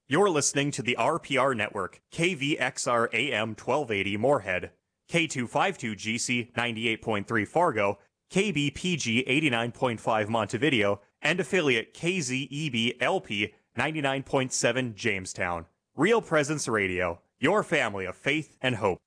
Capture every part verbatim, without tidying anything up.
You're listening to the R P R Network, K V X R A M twelve eighty Moorhead, K two fifty-two G C ninety-eight point three Fargo, K B P G eighty-nine point five Montevideo, and affiliate K Z E B L P ninety-nine point seven Jamestown. Real Presence Radio, your family of faith and hope.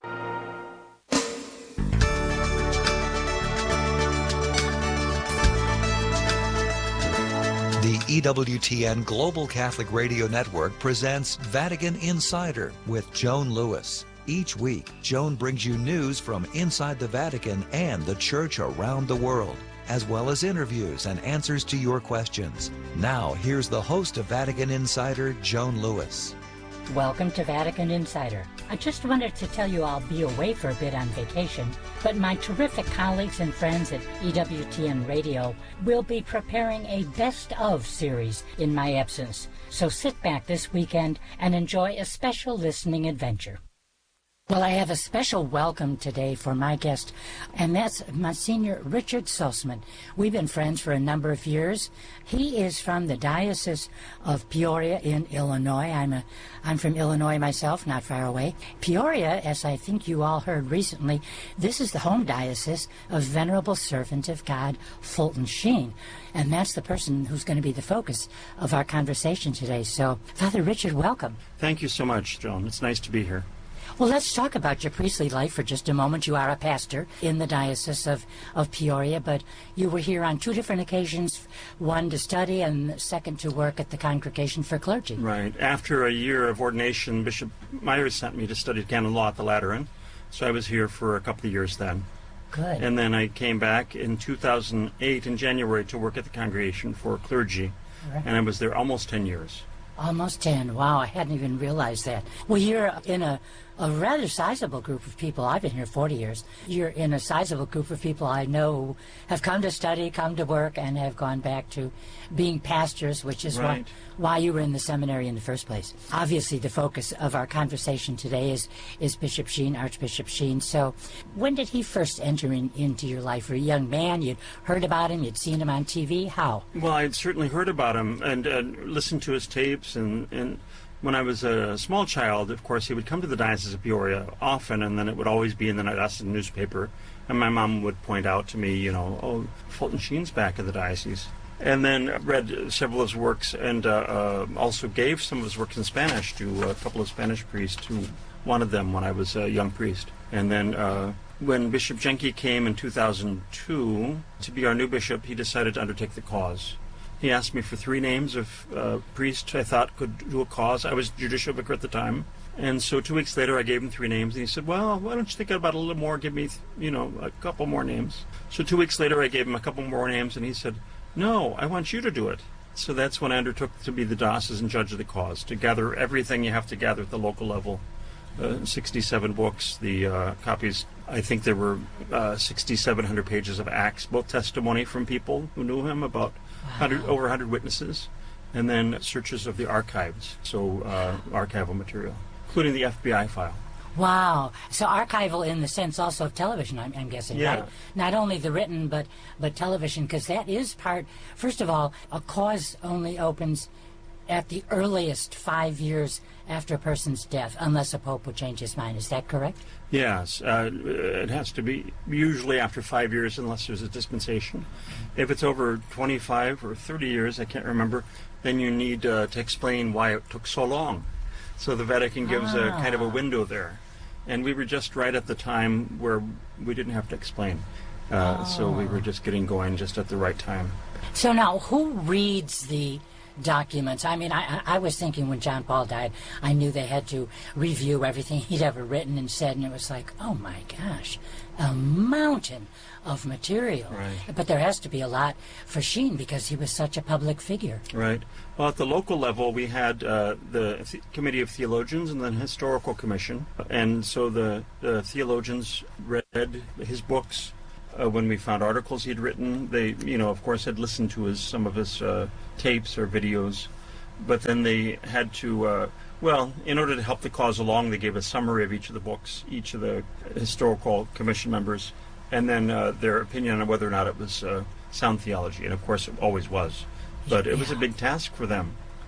The E W T N Global Catholic Radio Network presents Vatican Insider with Joan Lewis. Each week, Joan brings you news from inside the Vatican and the Church around the world, as well as interviews and answers to your questions. Now, here's the host of Vatican Insider, Joan Lewis. Welcome to Vatican Insider. I just wanted to tell you I'll be away for a bit on vacation, but my terrific colleagues and friends at E W T N Radio will be preparing a best of series in my absence. So sit back this weekend and enjoy a special listening adventure. Well, I have a special welcome today for my guest, and that's Monsignor Richard Sussman. We've been friends for a number of years. He is from the Diocese of Peoria in Illinois. I'm a, I'm from Illinois myself, not far away. Peoria, as I think you all heard recently, this is the home diocese of Venerable Servant of God, Fulton Sheen. And that's the person who's going to be the focus of our conversation today. So, Father Richard, welcome. Thank you so much, Joan. It's nice to be here. Well, let's talk about your priestly life for just a moment. You are a pastor in the Diocese of, of Peoria, but you were here on two different occasions, one to study and second to work at the Congregation for Clergy. Right. After a year of ordination, Bishop Myers sent me to study canon law at the Lateran, so I was here for a couple of years then. Good. And then I came back in two thousand eight in January to work at the Congregation for Clergy, right. And I was there almost ten years. Almost ten. Wow, I hadn't even realized that. Well, you're in a, a rather sizable group of people. I've been here forty years. You're in a sizable group of people I know who have come to study, come to work, and have gone back to being pastors, which is right. why, why you were in the seminary in the first place. Obviously, the focus of our conversation today is, is Bishop Sheen, Archbishop Sheen. So when did he first enter in, into your life? Were you a young man? You'd heard about him? You'd seen him on T V? How? Well, I'd certainly heard about him and uh, listened to his tapes. And, and when I was a small child, of course, he would come to the Diocese of Peoria often, and then it would always be in the diocesan newspaper. And my mom would point out to me, you know, oh, Fulton Sheen's back in the diocese. And then read several of his works and uh, uh, also gave some of his works in Spanish to a couple of Spanish priests who wanted them when I was a young priest. And then uh, when Bishop Jenke came in two thousand two to be our new bishop, he decided to undertake the cause. He asked me for three names of uh, priests I thought could do a cause. I was judicial vicar at the time. And so two weeks later, I gave him three names, and he said, well, why don't you think about it a little more, give me, you know, a couple more names. So two weeks later, I gave him a couple more names, and he said, no, I want you to do it. So that's when I undertook to be the diocesan judge of the cause, to gather everything you have to gather at the local level. Uh, sixty-seven books, the uh, copies, I think there were uh, sixty-seven hundred pages of Acts, both testimony from people who knew him, about one hundred, over one hundred witnesses, and then searches of the archives, so uh, archival material, including the F B I file. Wow. So archival in the sense also of television, I'm, I'm guessing, yeah. right? Not only the written, but, but television, because that is part, first of all, a cause only opens at the earliest five years after a person's death, unless a pope would change his mind. Is that correct? Yes. Uh, it has to be usually after five years unless there's a dispensation. If it's over twenty-five or thirty years, I can't remember, then you need uh, to explain why it took so long. So the Vatican gives ah. a kind of a window there. And we were just right at the time where we didn't have to explain. Uh, oh. So we were just getting going just at the right time. So now, who reads the documents? I mean, I, I was thinking when John Paul died, I knew they had to review everything he'd ever written and said, and it was like, oh my gosh, a mountain of material. Right. But there has to be a lot for Sheen because he was such a public figure. Right. Well, at the local level, we had uh, the Th- Committee of Theologians and the Historical Commission, and so the, the theologians read his books. Uh, when we found articles he'd written, they, you know, of course, had listened to his some of his uh, tapes or videos, but then they had to, uh, well, in order to help the cause along, they gave a summary of each of the books, each of the historical commission members, and then uh, their opinion on whether or not it was uh, sound theology, and of course it always was. But it was a big task for them.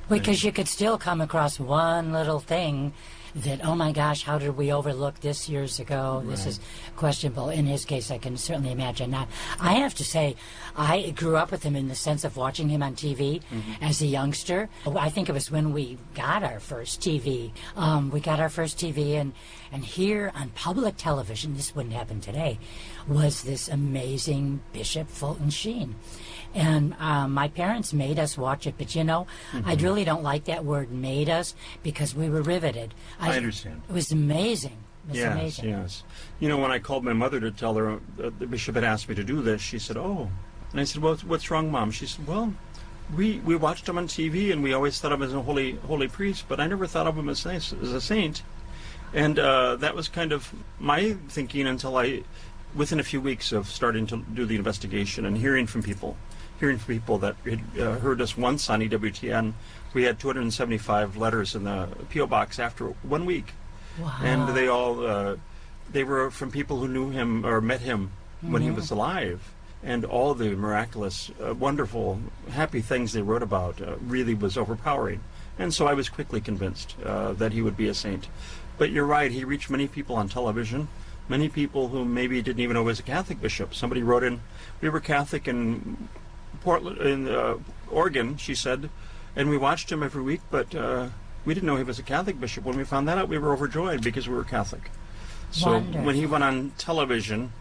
Because you could still come across one little thing that, oh my gosh, how did we overlook this years ago? Right. This is questionable. In his case, I can certainly imagine that. I have to say, I grew up with him in the sense of watching him on T V mm-hmm. as a youngster. I think it was when we got our first T V. Um, we got our first T V, and, and here on public television, this wouldn't happen today, was this amazing Bishop Fulton Sheen. And um, my parents made us watch it, but you know, mm-hmm. I really don't like that word "made us" because we were riveted. I, I understand. It was amazing. It was yes, amazing. yes. You know, when I called my mother to tell her uh, the bishop had asked me to do this, she said, "Oh," and I said, "Well, what's wrong, Mom?" She said, "Well, we we watched him on T V, and we always thought of him as a holy holy priest, but I never thought of him as, as a saint." And uh, that was kind of my thinking until I, within a few weeks of starting to do the investigation and hearing from people. Hearing from people that had uh, heard us once on E W T N, we had two hundred seventy-five letters in the P O box after one week. Wow. And they all, uh, they were from people who knew him or met him mm-hmm. when he was alive. And all the miraculous, uh, wonderful, happy things they wrote about uh, really was overpowering. And so I was quickly convinced uh, that he would be a saint. But you're right, he reached many people on television. Many people who maybe didn't even know he was a Catholic bishop. Somebody wrote in, we were Catholic in Portland, in uh, Oregon, she said, and we watched him every week, but uh, we didn't know he was a Catholic bishop. When we found that out, we were overjoyed because we were Catholic. So Wonderful. When he went on television,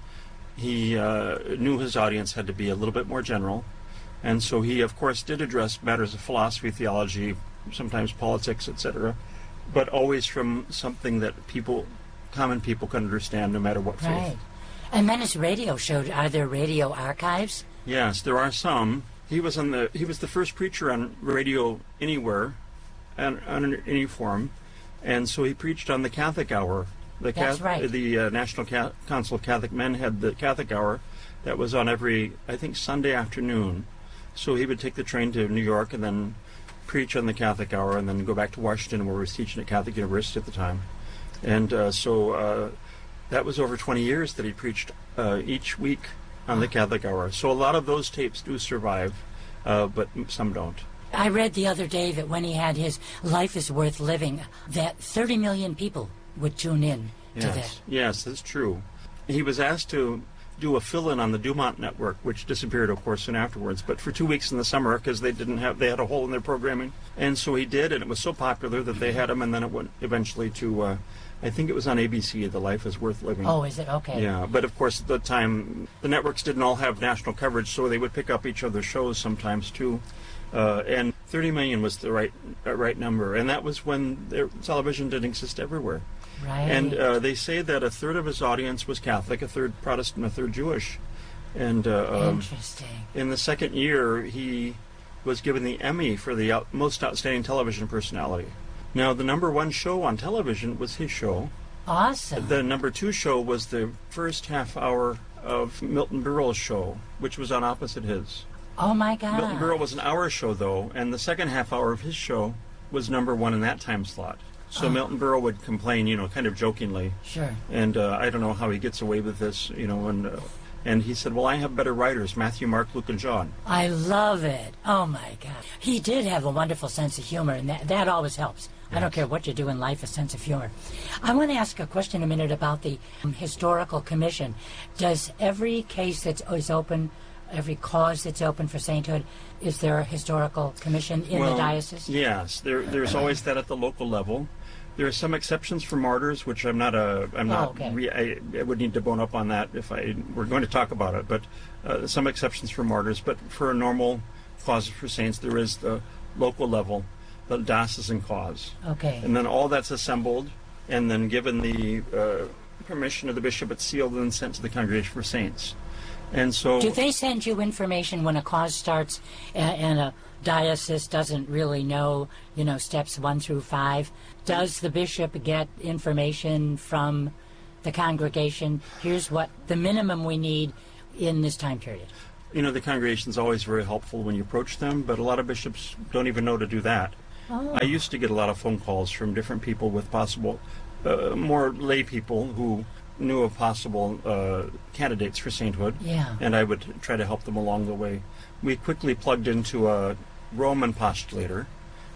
he uh, knew his audience had to be a little bit more general, and so he, of course, did address matters of philosophy, theology, sometimes politics, et cetera, but always from something that people, common people, can understand no matter what faith. Right. And then his radio show, are there radio archives? Yes, there are some. He was on the he was the first preacher on radio anywhere, and on any form, and so he preached on the Catholic Hour. The That's Cath- right. The uh, National Ca- Council of Catholic Men had the Catholic Hour that was on every, I think, Sunday afternoon. So he would take the train to New York and then preach on the Catholic Hour, and then go back to Washington, where he was teaching at Catholic University at the time. And uh, so uh, that was over twenty years that he preached uh, each week on the Catholic Hour. So a lot of those tapes do survive, uh, but some don't. I read the other day that when he had his Life is Worth Living, that thirty million people would tune in yes. to that. Yes, that's true. He was asked to do a fill-in on the Dumont Network, which disappeared, of course, soon afterwards, but for two weeks in the summer, because they didn't have, they had a hole in their programming. And so he did, and it was so popular that they had him, and then it went eventually to, uh, I think it was on A B C, The Life is Worth Living. Oh, is it? Okay. Yeah, but of course at the time, the networks didn't all have national coverage, so they would pick up each other's shows sometimes too. Uh, and thirty million was the right uh, right number, and that was when there, television didn't exist everywhere. Right. And uh, they say that a third of his audience was Catholic, a third Protestant, a third Jewish. And uh, um, Interesting. in the second year, he was given the Emmy for the out- most outstanding television personality. Now, the number one show on television was his show. Awesome. The number two show was the first half hour of Milton Berle's show, which was on opposite his. Oh my God. Milton Berle was an hour show, though, and the second half hour of his show was number one in that time slot. So oh. Milton Berle would complain, you know, kind of jokingly. Sure. And uh, I don't know how he gets away with this, you know, and uh, and he said, well, I have better writers, Matthew, Mark, Luke, and John. I love it. Oh my God. He did have a wonderful sense of humor, and that, that always helps. Yes. I don't care what you do in life, a sense of humor. I want to ask a question a minute about the um, Historical Commission. Does every case that is open, every cause that's open for sainthood, is there a historical commission in well, the diocese? Yes, there, there's always that at the local level. There are some exceptions for martyrs, which I'm not a, I'm not, oh, okay. re, I, I would need to bone up on that if I were going to talk about it. But uh, some exceptions for martyrs. But for a normal cause for saints, there is the local level, the diocesan cause. Okay. And then all that's assembled, and then given the uh, permission of the bishop, it's sealed and sent to the Congregation for Saints. And so, do they send you information when a cause starts and, and a diocese doesn't really know, you know, steps one through five? Does the bishop get information from the congregation? Here's what the minimum we need in this time period. You know, the congregation's always very helpful when you approach them, but a lot of bishops don't even know to do that. Oh. I used to get a lot of phone calls from different people with possible, uh, more lay people who knew of possible uh, candidates for sainthood, yeah. and I would try to help them along the way. We quickly plugged into a Roman postulator,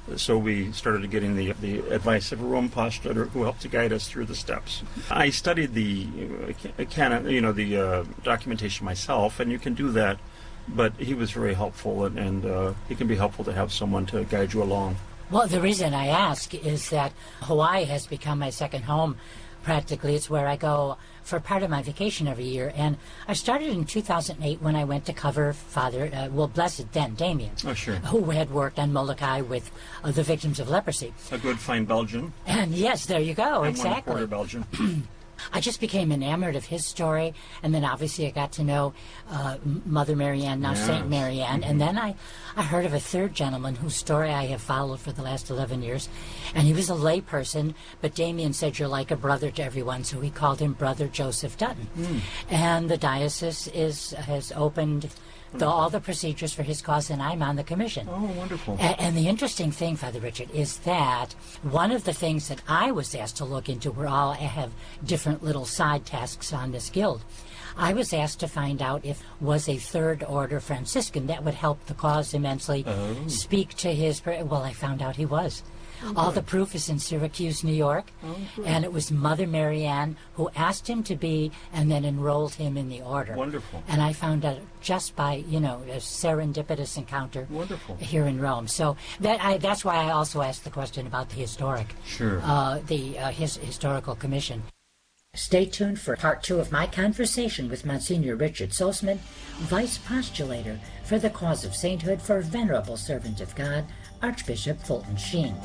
So we started getting the, the advice of a Roman postulator who helped to guide us through the steps. I studied the uh, canon, you know, the uh, documentation myself, and you can do that, but he was very helpful, and, and uh, it can be helpful to have someone to guide you along. Well, the reason I ask is that Hawaii has become my second home. Practically, it's where I go for part of my vacation every year. And I started in two thousand eight when I went to cover Father, uh, well, Blessed then, Damien, oh, sure. who had worked on Molokai with uh, the victims of leprosy. A good, fine Belgian. And yes, there you go, and exactly. One quarter Belgian. I just became enamored of his story, and then obviously I got to know uh, Mother Marianne, now yes. Saint Marianne, mm-hmm. and then I, I heard of a third gentleman whose story I have followed for the last eleven years, and he was a lay person, but Damien said, you're like a brother to everyone, so he called him Brother Joseph Dutton. Mm. And the diocese is has opened the, all the procedures for his cause, and I'm on the commission. Oh, wonderful. A- and the interesting thing, Father Richard, is that one of the things that I was asked to look into, we're all have different little side tasks on this guild. I was asked to find out if was a third order Franciscan that would help the cause immensely, oh. speak to his... Well, I found out he was. Okay. All the proof is in Syracuse, New York, okay. and it was Mother Marianne who asked him to be and then enrolled him in the order. Wonderful. And I found out just by, you know, a serendipitous encounter Wonderful. here in Rome. So that I, that's why I also asked the question about the historic, sure. uh, the uh, his, historical commission. Stay tuned for part two of my conversation with Monsignor Richard Soseman, Vice Postulator for the Cause of Sainthood for Venerable Servant of God, Archbishop Fulton Sheen.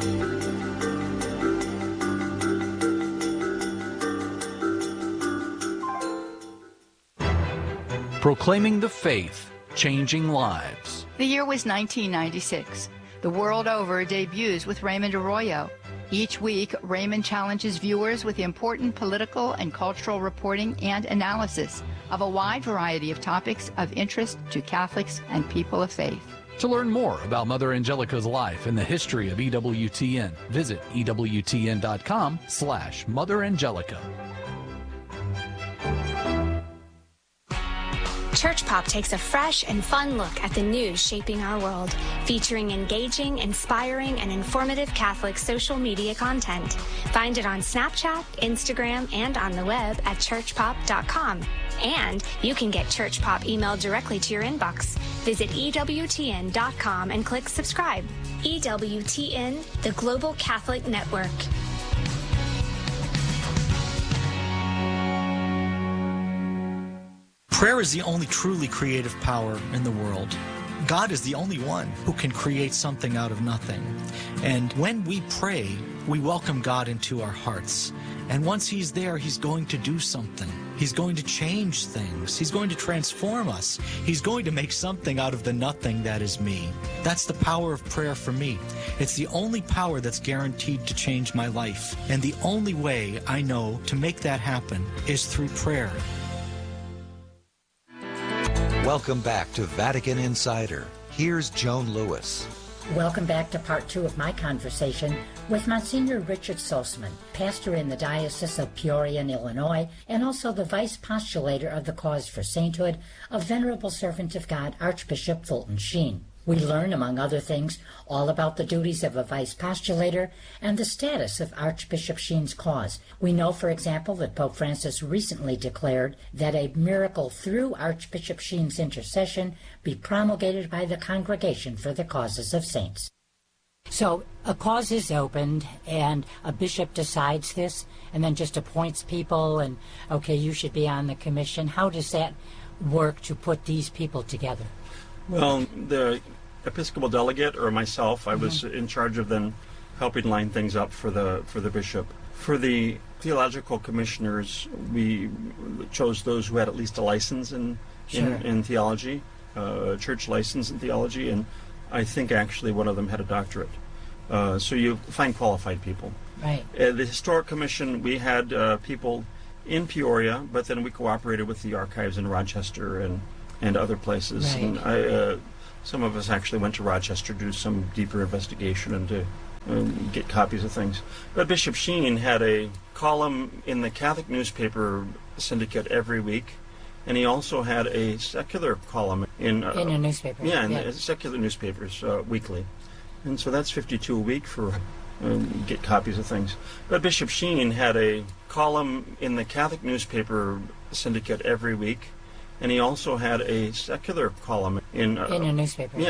Proclaiming the faith, changing lives. The year was nineteen ninety-six. The world over debuts with Raymond Arroyo. Each week, Raymond challenges viewers with important political and cultural reporting and analysis of a wide variety of topics of interest to Catholics and people of faith. To learn more about Mother Angelica's life and the history of E W T N, visit E W T N dot com slash Mother Angelica. Church Pop takes a fresh and fun look at the news shaping our world, featuring engaging, inspiring, and informative Catholic social media content. Find it on Snapchat, Instagram, and on the web at church pop dot com. And you can get Church Pop emailed directly to your inbox. Visit E W T N dot com and click subscribe. E W T N, the Global Catholic Network. Prayer is the only truly creative power in the world. God is the only one who can create something out of nothing. And when we pray, we welcome God into our hearts. And once He's there, He's going to do something. He's going to change things. He's going to transform us. He's going to make something out of the nothing that is me. That's the power of prayer for me. It's the only power that's guaranteed to change my life. And the only way I know to make that happen is through prayer. Welcome back to Vatican Insider. Here's Joan Lewis. Welcome back to part two of my conversation with Monsignor Richard Soseman, pastor in the Diocese of Peoria in Illinois, and also the vice postulator of the Cause for Sainthood, a venerable servant of God, Archbishop Fulton Sheen. We learn, among other things, all about the duties of a vice postulator and the status of Archbishop Sheen's cause. We know, for example, that Pope Francis recently declared that a miracle through Archbishop Sheen's intercession be promulgated by the Congregation for the Causes of Saints. So a cause is opened, and a bishop decides this, and then just appoints people, and, okay, you should be on the commission. How does that work to put these people together? Well, the Episcopal delegate, or myself, I was mm-hmm. in charge of then helping line things up for the for the bishop. For the theological commissioners, we chose those who had at least a license in sure. in, in theology, uh, a church license in theology, and I think actually one of them had a doctorate. Uh, so you find qualified people. Right. Uh, the Historic Commission, we had uh, people in Peoria, but then we cooperated with the archives in Rochester and and other places. Right. And I, uh, some of us actually went to Rochester to do some deeper investigation and to um, get copies of things. But Bishop Sheen had a column in the Catholic newspaper syndicate every week, and he also had a secular column in, uh, in a newspaper. Yeah, in yeah. the secular newspapers uh, weekly. And so that's fifty-two a week for um, get copies of things. But Bishop Sheen had a column in the Catholic newspaper syndicate every week, and he also had a secular column in, uh, in a newspaper. Yeah,